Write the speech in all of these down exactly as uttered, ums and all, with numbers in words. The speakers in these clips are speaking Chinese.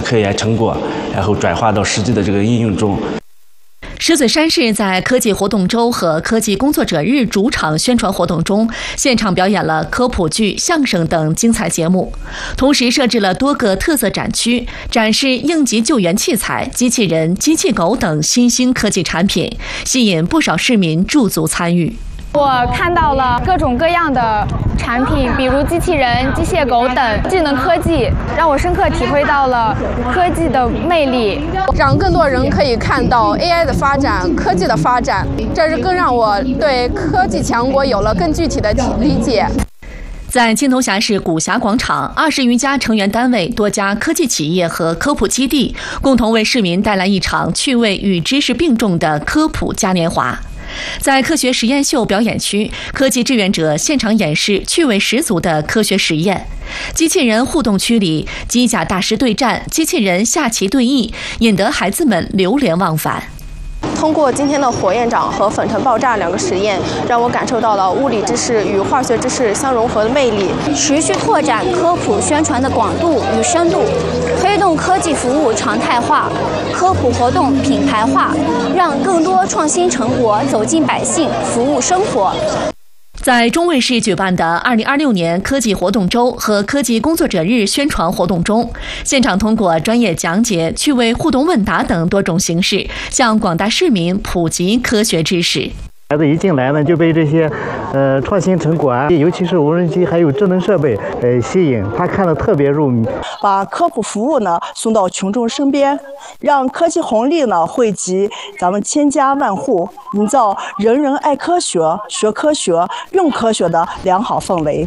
科研成果，然后转化到实际的这个应用中。 石嘴山市在科技活动周和科技工作者日主场宣传活动中，现场表演了科普剧、相声等精彩节目，同时设置了多个特色展区，展示应急救援器材、机器人、机器狗等新兴科技产品，吸引不少市民驻足参与。 我看到了各种各样的产品，比如机器人、机械狗等智能科技，让我深刻体会到了科技的魅力， 让更多人可以看到 A I 的发展、科技的发展，这是更让我对科技强国有了更具体的理解。 在青铜峡市古峡广场，二十余家成员单位、多家科技企业和科普基地共同为市民带来一场趣味与知识并重的科普嘉年华。在科学实验秀表演区，科技志愿者现场演示趣味十足的科学实验；机器人互动区里，机甲大师对战、机器人下棋对弈，引得孩子们流连忘返。 通过今天的火焰掌和粉尘爆炸两个实验，让我感受到了物理知识与化学知识相融合的魅力。 持续拓展科普宣传的广度与深度，推动科技服务常态化，科普活动品牌化，让更多创新成果走进百姓，服务生活。 在中卫市举办的二零二六年科技活动周和科技工作者日宣传活动中，现场通过专业讲解、趣味互动问答等多种形式，向广大市民普及科学知识。 孩子一进来呢，就被这些呃创新成果啊，尤其是无人机还有智能设备呃吸引，他看得特别入迷。 把科普服务呢送到群众身边，让科技红利呢惠及咱们千家万户，营造人人爱科学、学科学、用科学的良好氛围。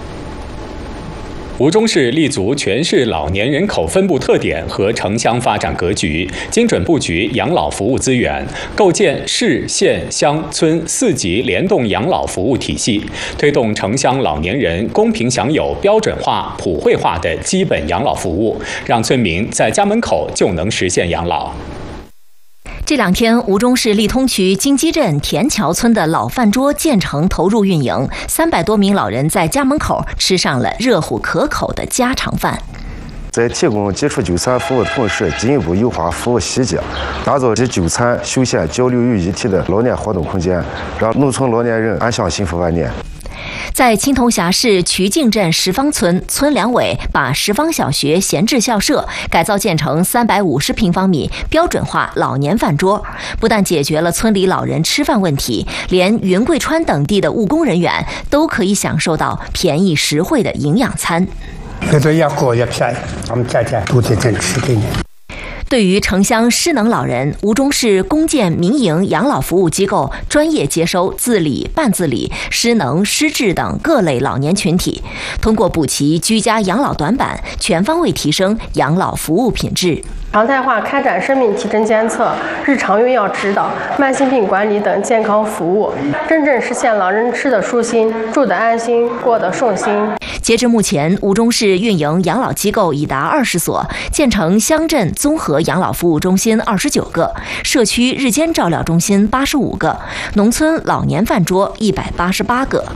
吴中市立足全市老年人口分布特点和城乡发展格局，精准布局养老服务资源，构建市县乡村四级联动养老服务体系，推动城乡老年人公平享有标准化、普惠化的基本养老服务，让村民在家门口就能实现养老。 这两天，吴中市利通区金鸡镇田桥村的老饭桌建成投入运营，三百多名老人在家门口吃上了热乎可口的家常饭。 在提供基础就餐服务的同时，进一步优化服务细节，打造集就餐、休闲、交流于一体的老年活动空间，让农村老年人安享幸福晚年。 在青铜峡市渠径镇石方村，村两委把石方小学闲置校舍改造建成三百五十平方米标准化老年饭桌，不但解决了村里老人吃饭问题，连云贵川等地的务工人员都可以享受到便宜实惠的营养餐。 这个也贵也便宜，我们天天都在这吃给你。 对于城乡失能老人，吴中市公建民营养老服务机构专业接收自理、半自理、失能、失智等各类老年群体，通过补齐居家养老短板，全方位提升养老服务品质。 常态化开展生命体征监测、日常用药指导、慢性病管理等健康服务，真正实现老人吃得舒心、住得安心、过得顺心。 截至目前，吴中市运营养老机构已达二十所，建成乡镇综合养老服务中心二十九个，社区日间照料中心八十五个，农村老年饭桌一百八十八个。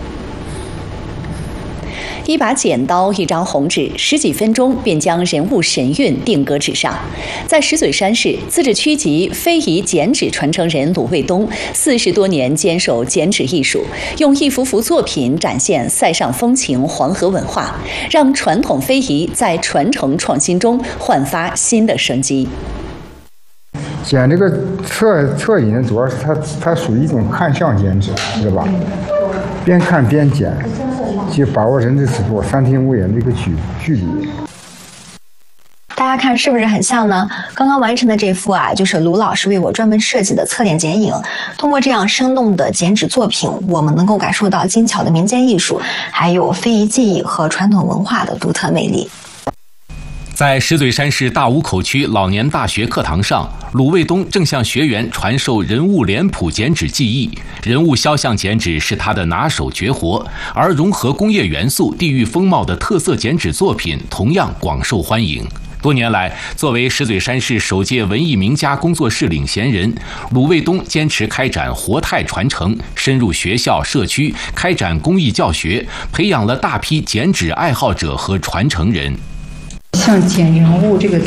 一把剪刀，一张红纸，十几分钟便将人物神韵定格纸上。在石嘴山市，自治区级非遗剪纸传承人鲁卫东四十多年坚守剪纸艺术，用一幅幅作品展现塞上风情、黄河文化，让传统非遗在传承创新中焕发新的生机。 剪这个侧侧影，主要是它它属于一种看相剪纸，知道吧？边看边剪。去把握人的尺度，三庭五眼的一个距距离。 大家看是不是很像呢？刚刚完成的这幅啊，就是卢老师为我专门设计的侧脸剪影。通过这样生动的剪纸作品，我们能够感受到精巧的民间艺术，还有非遗技艺和传统文化的独特魅力。 在石嘴山市大坞口区老年大学课堂上，鲁卫东正向学员传授人物脸谱剪纸技艺。人物肖像剪纸是他的拿手绝活，而融合工业元素、地域风貌的特色剪纸作品同样广受欢迎。多年来，作为石嘴山市首届文艺名家工作室领衔人，鲁卫东坚持开展活态传承，深入学校社区开展公益教学，培养了大批剪纸爱好者和传承人。 像剪人物这个